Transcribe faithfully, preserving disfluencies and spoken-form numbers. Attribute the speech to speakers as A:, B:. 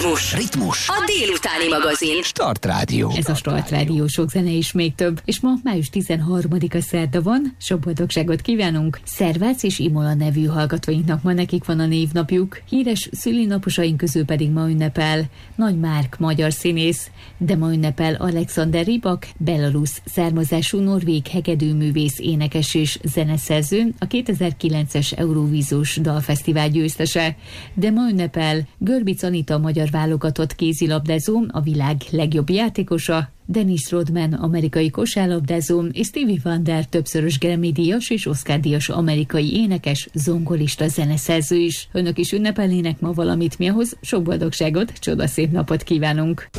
A: Ritmus.
B: Ritmus.
A: A délutáni magazin.
B: Start Rádió.
C: Ez a Start Rádió, sok zene és még több. És ma május tizenharmadika szerda van, sok boldogságot kívánunk. Szervác és Imola nevű hallgatóinknak ma nekik van a névnapjuk. Híres szülinaposaink közül pedig ma ünnepel Nagy Márk magyar színész, de ma ünnepel Alexander Rybak, belarusz származású norvég hegedűművész, énekes és zeneszerző, a kétezer-kilences Eurovíziós dalfesztivál győztese. De ma ünnepel Görbic Anita, magyar válogatott kézilabdázó, a világ legjobb játékosa, Dennis Rodman, amerikai kosárlabdázó, és Stevie Wonder, többszörös Grammy-díjas és Oscar-díjas amerikai énekes, zongorista, zeneszerző is. Önök is ünnepelnének ma valamit, mi ahhoz sok boldogságot, csodaszép napot kívánunk!